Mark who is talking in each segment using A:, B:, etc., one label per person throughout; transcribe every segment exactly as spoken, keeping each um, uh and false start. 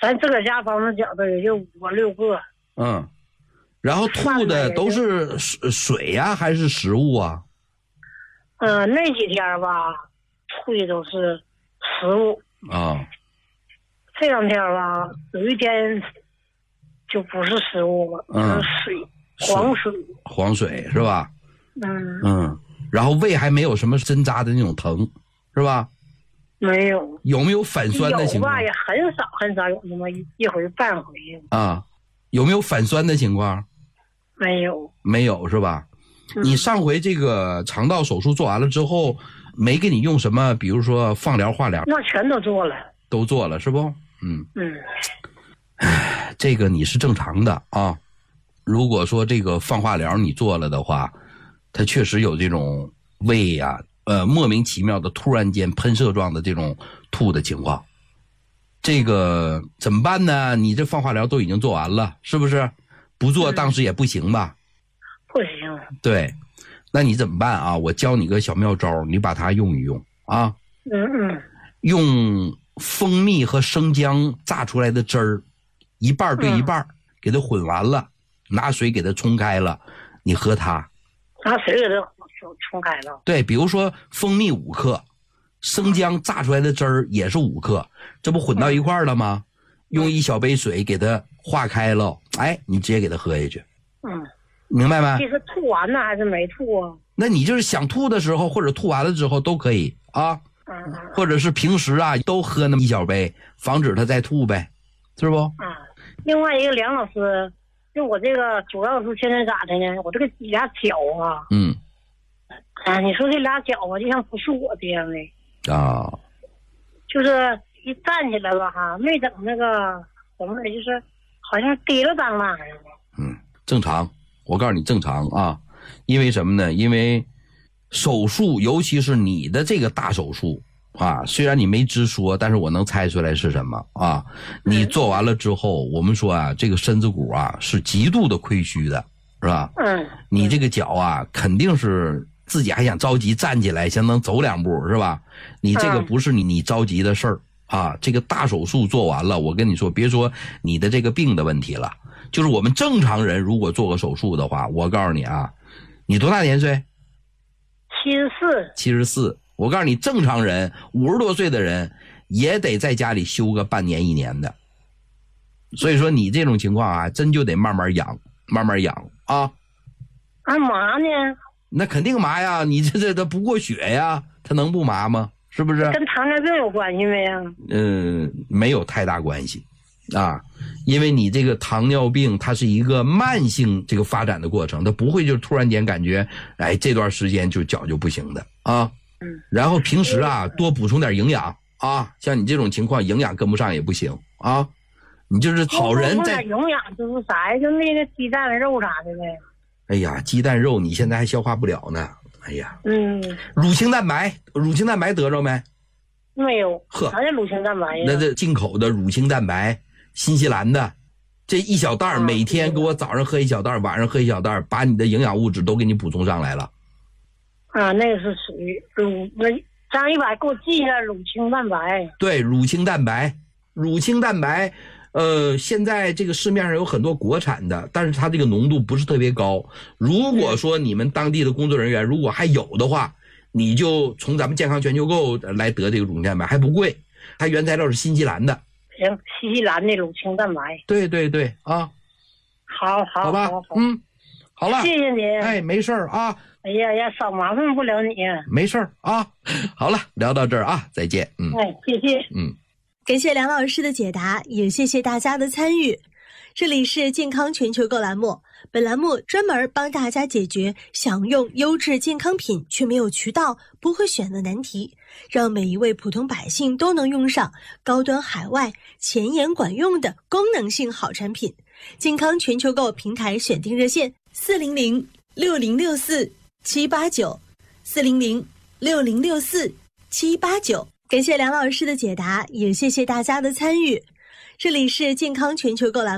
A: 咱自个儿家房子觉得也就五六个。
B: 嗯，然后吐的都是水呀、啊、还是食物啊？
A: 嗯、呃，那几天吧，吐的都是食物
B: 啊。
A: 这两天吧，有一天就不是食物了，嗯、就是水，黄水，
B: 黄水是吧？
A: 嗯
B: 嗯，然后胃还没有什么针扎的那种疼，是吧？
A: 没有。
B: 有没有反酸的情况？
A: 有吧，也很少很少有那么一一回半回。
B: 啊，有没有反酸的情况？
A: 没有。
B: 没有是吧？嗯、你上回这个肠道手术做完了之后，没给你用什么，比如说放疗、化疗？
A: 那全都做了。
B: 都做了是不？嗯
A: 嗯。
B: 唉，这个你是正常的啊。如果说这个放化疗你做了的话，它确实有这种胃呀、啊。呃，莫名其妙的突然间喷射状的这种吐的情况，这个怎么办呢？你这放化疗都已经做完了，是不是？不做当时也不行吧？
A: 不行。
B: 对，那你怎么办啊？我教你个小妙招，你把它用一用啊。
A: 嗯嗯。
B: 用蜂蜜和生姜榨出来的汁儿，一半对一半、嗯，给它混完了，拿水给它冲开了，你喝它。
A: 拿水给它冲开了。
B: 对，比如说蜂蜜五克，生姜榨出来的汁儿也是五克，这不混到一块儿了吗？嗯、用一小杯水给它化开了，哎，你直接给它喝下去。
A: 嗯，
B: 明白吗？
A: 这是吐完了还是没吐啊？
B: 那你就是想吐的时候，或者吐完了之后都可以啊。
A: 嗯。
B: 或者是平时啊，都喝那么一小杯，防止它再吐呗，是不？
A: 啊、嗯。另外一个梁老师，就我这个主要是现在咋的呢？我这个俩脚啊。
B: 嗯。
A: 啊，你说这俩脚啊，就像不是我这样的
B: 啊，
A: 就是一站起来了哈，没等那个怎么的，就是好像跌了当啷似的。
B: 嗯，正常，我告诉你正常啊，因为什么呢？因为手术，尤其是你的这个大手术啊，虽然你没直说，但是我能猜出来是什么啊。你做完了之后，我们说啊，这个身子骨啊是极度的亏虚的，是吧？
A: 嗯。
B: 你这个脚啊，肯定是。自己还想着急站起来，想能走两步是吧？你这个不是你你着急的事儿啊！这个大手术做完了，我跟你说，别说你的这个病的问题了，就是我们正常人如果做个手术的话，我告诉你啊，你多大年岁？
A: 七十四。
B: 七十四。我告诉你，正常人五十多岁的人也得在家里休个半年一年的。所以说你这种情况啊，真就得慢慢养，慢慢养啊。
A: 干嘛呢？
B: 那肯定麻呀，你这这它不过血呀，它能不麻吗？是不是？
A: 跟糖尿病有关系没啊？
B: 嗯，没有太大关系啊，因为你这个糖尿病它是一个慢性这个发展的过程，它不会就突然间感觉哎这段时间就脚就不行的啊。
A: 嗯。
B: 然后平时啊多补充点营养啊，像你这种情况营养跟不上也不行啊，你就是好人在。
A: 营养就是啥呀？就那个鸡蛋肉啥的呗。
B: 哎呀，鸡蛋肉你现在还消化不了呢。哎呀，
A: 嗯，
B: 乳清蛋白，乳清蛋白得着没？
A: 没有。
B: 呵，
A: 啥叫乳清蛋白呀？
B: 那这进口的乳清蛋白，新西兰的，这一小袋、啊、每天给我早上喝一小袋，晚上喝一小袋，把你的营养物质都给你补充上来了。
A: 啊，那个是属于乳，那张一百给我记一下乳清蛋白。
B: 对，乳清蛋白，乳清蛋白。呃，现在这个市面上有很多国产的，但是它这个浓度不是特别高。如果说你们当地的工作人员如果还有的话，你就从咱们健康全球购来得这个乳清蛋白，还不贵，它原材料是新西兰的。
A: 行，新西兰的乳清蛋白。
B: 对对对啊，
A: 好好
B: 好吧，好好嗯，好了，
A: 谢谢你。
B: 哎，没事儿啊。
A: 哎呀呀，少麻烦不了你。
B: 没事儿啊，好了，聊到这儿啊，再见。嗯，
A: 哎，谢谢。
B: 嗯。
C: 感谢梁老师的解答，也谢谢大家的参与。这里是健康全球购栏目，本栏目专门帮大家解决想用优质健康品却没有渠道、不会选的难题，让每一位普通百姓都能用上高端海外、前沿管用的功能性好产品。健康全球购平台选定热线：四零零六零六四七八九，四零零六零六四七八九。感谢梁老师的解答，也谢谢大家的参与。这里是健康全球购栏目，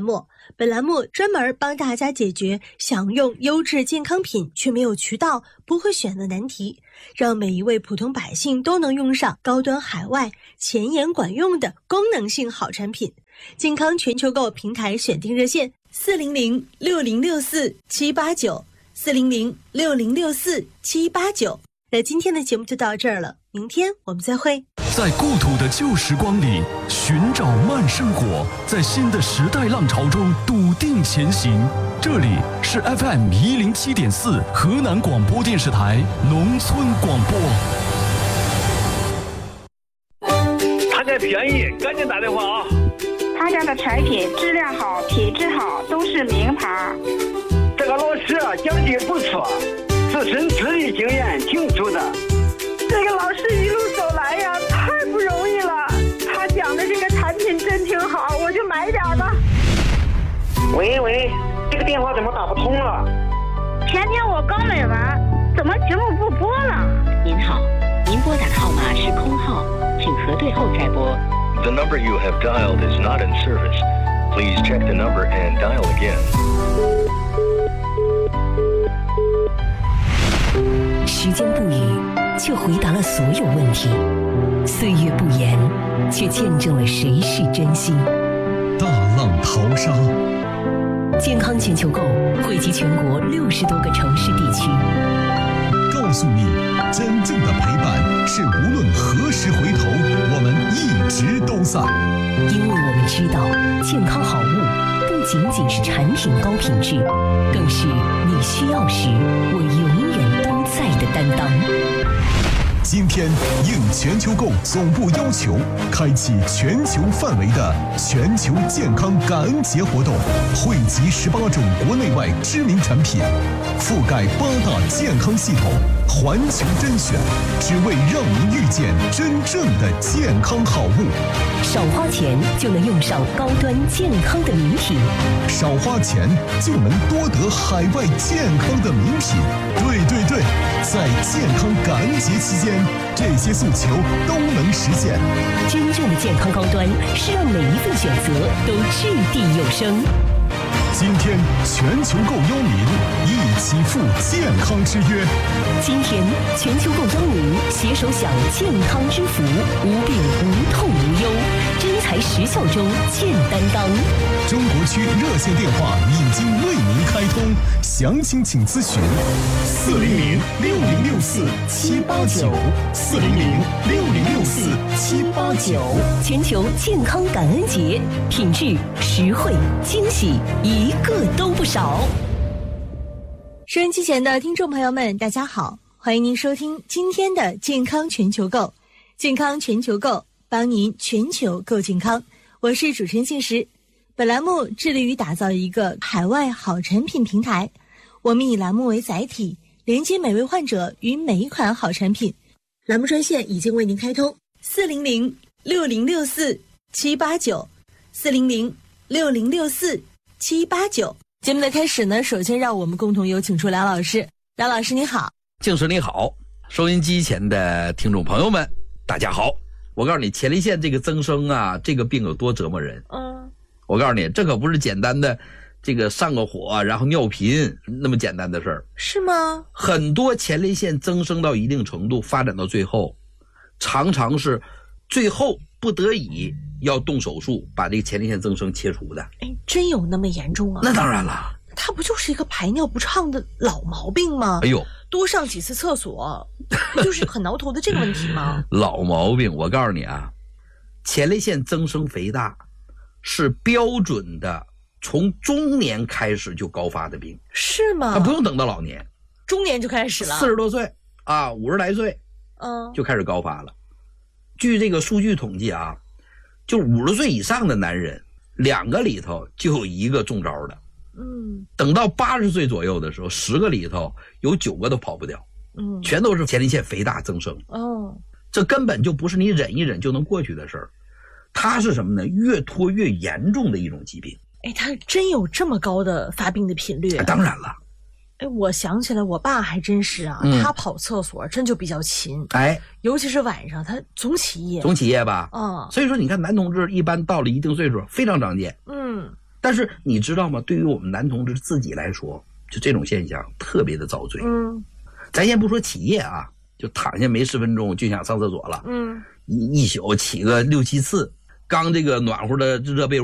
C: 本栏目专门帮大家解决想用优质健康品却没有渠道、不会选的难题，让每一位普通百姓都能用上高端海外、前沿管用的功能性好产品。健康全球购平台选定热线：四零零六零六四七八九，四零零六零六四七八九。那今天的节目就到这儿了，明天我们再会。
D: 在故土的旧时光里寻找慢生活，在新的时代浪潮中笃定前行。这里是 F M 一零七点四河南广播电视台农村广播。
E: 他家便宜，赶紧打电话啊！
F: 他家的产品质量好，品质好，都是名牌。
E: 这个老师啊，讲的不错，自身资历经验挺足的。
F: 这个老师一路走来呀，太不容易了。他讲的这个产品真挺好，我就买点吧。
E: 喂喂，这个电话怎么打不通了？
F: 前天我刚买完，怎么节目不播了？
G: 您好，您拨打的号码是空号，请核对后再拨。
H: The number you have dialed is not in service. Please check the number and dial again.
I: 时间不语，却回答了所有问题；岁月不言，却见证了谁是真心。
D: 大浪淘沙，
I: 健康全球购汇集全国六十多个城市地区，
D: 告诉你，真正的陪伴是无论何时回头，我们一直都在。
I: 因为我们知道，健康好物不仅仅是产品高品质，更是你需要时我永远都在的担当。
D: 今天应全球购总部要求，开启全球范围的全球健康感恩节活动，汇集十八种国内外知名产品，覆盖八大健康系统，环球甄选，只为让您遇见真正的健康好物。
I: 少花钱就能用上高端健康的名品，
D: 少花钱就能多得海外健康的名品。对对对，在健康感恩节期间，这些诉求都能实现。
I: 真正的健康高端是让每一份选择都掷地有声。
D: 今天全球购邀您一起赴健康之约。
I: 今天全球购邀您携手享健康之福，无病无痛无忧，真材实效中见担当。
D: 中国区热线电话已经为您开通，详情请咨询四零零六零六四七八九四零零六零六四七八九。
I: 全球健康感恩节，品质、实惠、惊喜，一个都不少。
C: 收音机前的听众朋友们，大家好，欢迎您收听今天的健康全球购。健康全球购，帮您全球购健康。我是主持人信实。本栏目致力于打造一个海外好产品平台，我们以栏目为载体，连接每位患者与每一款好产品。栏目专线已经为您开通：四零零六零六四七八九，四零零六零六四七八九。节目的开始呢，首先让我们共同有请出梁老师。梁老师你好。
B: 静时你好，收音机前的听众朋友们大家好。我告诉你，前列腺这个增生啊，这个病有多折磨人。嗯，我告诉你，这可不是简单的这个上个火然后尿频那么简单的事儿。
C: 是吗？
B: 很多前列腺增生到一定程度，发展到最后，常常是最后不得已要动手术把这个前列腺增生切除的。
C: 哎，真有那么严重啊？
B: 那当然了，
C: 它不就是一个排尿不畅的老毛病吗？
B: 哎呦，
C: 多上几次厕所不就是很挠头的这个问题吗？
B: 老毛病，我告诉你啊，前列腺增生肥大是标准的从中年开始就高发的病。
C: 是吗？
B: 它不用等到老年，
C: 中年就开始了，
B: 四十多岁啊，五十来岁，嗯，就开始高发了。据这个数据统计啊，就五十岁以上的男人，两个里头就有一个中招的。嗯，等到八十岁左右的时候，十个里头有九个都跑不掉。嗯，全都是前列腺肥大增生。哦，这根本就不是你忍一忍就能过去的事儿，它是什么呢？越拖越严重的一种疾病。
C: 哎，它真有这么高的发病的频率？
B: 啊，当然了。
C: 哎，我想起来，我爸还真是啊，嗯、他跑厕所真就比较勤。
B: 哎，
C: 尤其是晚上，他总起夜。
B: 总起夜吧？
C: 嗯。
B: 所以说，你看男同志一般到了一定岁数非常常见。嗯。 但是你知道吗？对于我们男同志自己来说，就这种现象特别的遭罪。
C: 嗯，
B: 咱先不说起夜啊，就躺下没十分钟就想上厕所了。
C: 嗯，
B: 一一宿起个六七次，刚这个暖和的热被